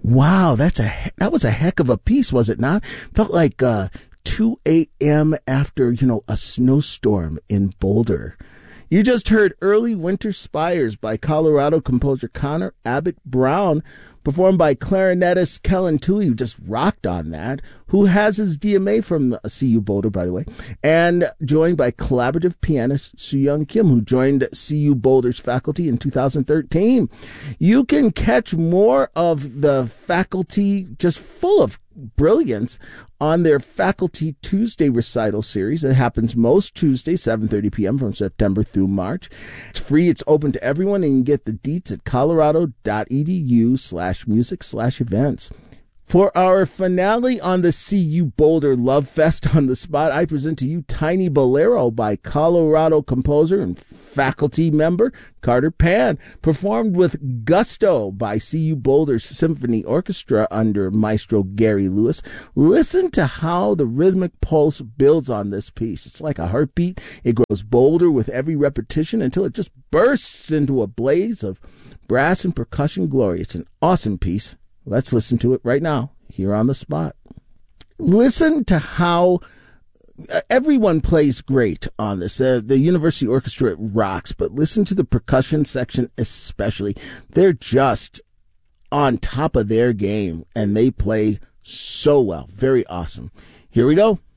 Wow, that was a heck of a piece, was it not? Felt like 2 a.m. after, a snowstorm in Boulder. You just heard Early Winter Spires by Colorado composer Connor Abbott Brown, performed by clarinetist Kellen Toohey, who just rocked on that, who has his DMA from CU Boulder, by the way, and joined by collaborative pianist Soo-Young Kim, who joined CU Boulder's faculty in 2013. You can catch more of the faculty just full of brilliance on their Faculty Tuesday recital series. It happens most Tuesdays, 7:30 p.m. from September through March. It's free. It's open to everyone, and you can get the deets at colorado.edu/music/events. For our finale on the CU Boulder Love Fest on the Spot, I present to you Tiny Bolero by Colorado composer and faculty member Carter Pan, performed with gusto by CU Boulder's Symphony Orchestra under Maestro Gary Lewis. Listen to how the rhythmic pulse builds on this piece. It's like a heartbeat. It grows bolder with every repetition until it just bursts into a blaze of brass and percussion glory. It's an awesome piece. Let's listen to it right now, here on the Spot. Listen to how everyone plays great on this. The University Orchestra rocks, but listen to the percussion section especially. They're just on top of their game, and they play so well. Very awesome. Here we go.